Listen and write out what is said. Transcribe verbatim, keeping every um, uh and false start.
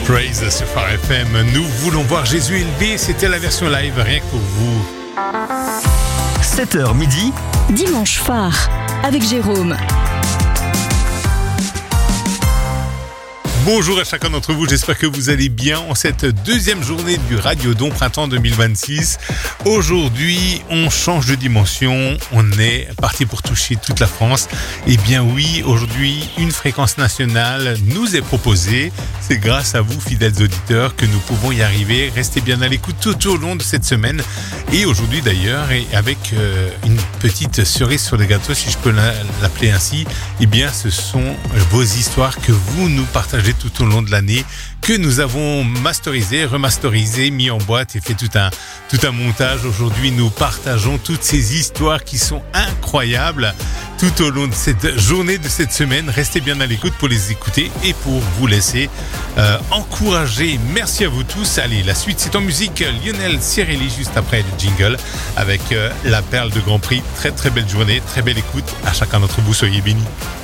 Praise sur Phare F M. Nous voulons voir Jésus élevé. C'était la version live, rien que pour vous. sept heures midi. Dimanche Phare avec Jérôme. Bonjour à chacun d'entre vous, j'espère que vous allez bien en cette deuxième journée du Radiodon Printemps deux mille vingt-six. Aujourd'hui, on change de dimension, on est parti pour toucher toute la France. Eh bien oui, aujourd'hui, une fréquence nationale nous est proposée. C'est grâce à vous, fidèles auditeurs, que nous pouvons y arriver. Restez bien à l'écoute tout au long de cette semaine. Et aujourd'hui d'ailleurs, et avec euh, une petite cerise sur le gâteau, si je peux l'appeler ainsi, eh bien ce sont vos histoires que vous nous partagez tout au long de l'année, que nous avons masterisé, remasterisé, mis en boîte et fait tout un, tout un montage. Aujourd'hui, nous partageons toutes ces histoires qui sont incroyables tout au long de cette journée, de cette semaine. Restez bien à l'écoute pour les écouter et pour vous laisser euh, encourager. Merci à vous tous. Allez, la suite, c'est en musique. Lionel Cirelli, juste après le jingle, avec euh, la perle de Grand Prix. Très très belle journée, très belle écoute. À chacun d'entre vous, soyez bénis.